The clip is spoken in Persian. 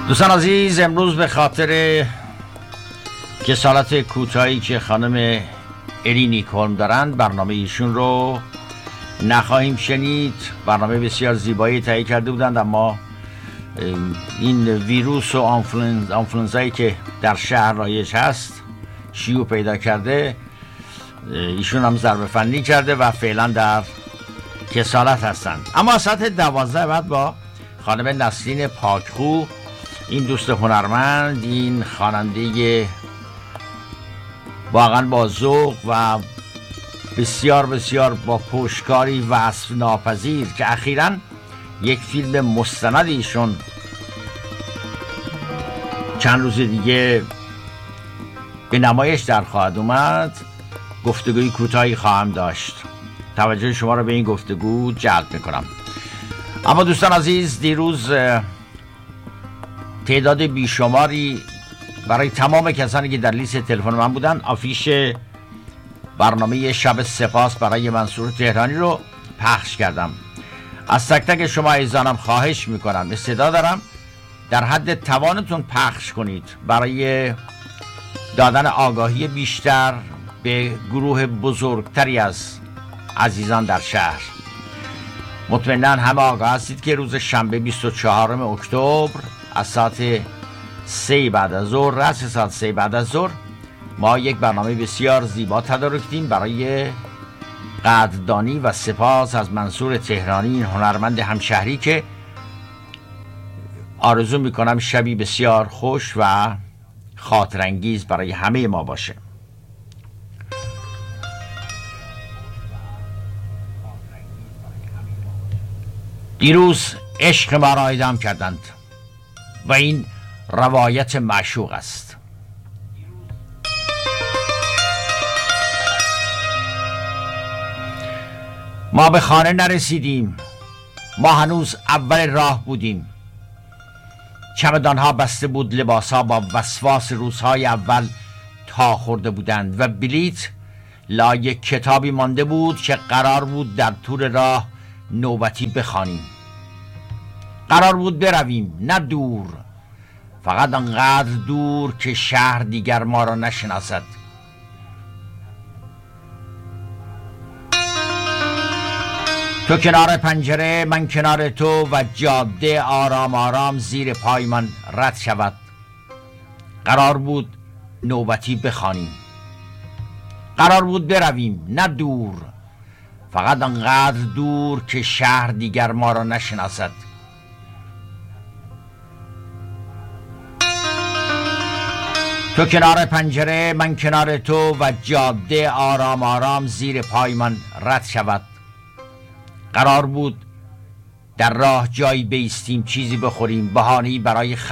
دوستان عزیز، امروز به خاطر کسالت کوتاهی که خانم الی نیکولم دارند برنامه ایشون رو نخواهیم شنید. برنامه بسیار زیبایی تهیه کرده بودند، اما این ویروس و آنفلوانزایی که در شهر رایج هست شیوع پیدا کرده، ایشون هم ضربه فنی کرده و فعلا در کسالت هستند. اما ساعت 12 بعد با خانم نسرین پاکخو، این دوست هنرمند، این خواننده واقعا با ذوق و بسیار بسیار با پشتکاری وصف ناپذیر که اخیراً یک فیلم مستند ایشون چند روز دیگه به نمایش در خواهد اومد، گفتگوی کوتاهی خواهم داشت. توجه شما رو به این گفتگو جلب میکنم. اما دوستان عزیز، دیروز تعداد بیشماری برای تمام کسانی که در لیست تلفن من بودن آفیش برنامه شب سپاس برای منصور تهرانی رو پخش کردم. از تک تک شما عزیزانم خواهش میکنم، استعداد دارم، در حد توانتون پخش کنید برای دادن آگاهی بیشتر به گروه بزرگتری از عزیزان در شهر. مطمئناً همه آگاه هستید که روز شنبه 24 اکتبر از ساعت 3 بعد از ظهر، رأس ساعت 3 بعد از ظهر، ما یک برنامه بسیار زیبا تدارک کردیم برای قدردانی و سپاس از منصور تهرانی، این هنرمند همشهری که آرزو میکنم شبی بسیار خوش و خاطرانگیز برای همه ما باشه. دیروز عشق ما را اعدام کردند و این روایت معشوق است. ما به خانه نرسیدیم، ما هنوز اول راه بودیم. چمدانها بسته بود، لباسها با وسواس روزهای اول تا خورده بودند و بلیت لای کتابی مانده بود که قرار بود در طول راه نوبتی بخوانیم. قرار بود برویم، نه دور، فقط انقدر دور که شهر دیگر ما را نشناسد. تو کنار پنجره، من کنار تو و جاده آرام آرام زیر پایمان رد شود. قرار بود نوبتی بخوانیم. قرار بود برویم، نه دور، فقط انقدر دور که شهر دیگر ما را نشناسد. تو کنار پنجره، من کنار تو و جاده آرام آرام زیر پایمان رد شود. قرار بود در راه جایی بایستیم، چیزی بخوریم، بهانه‌ای برای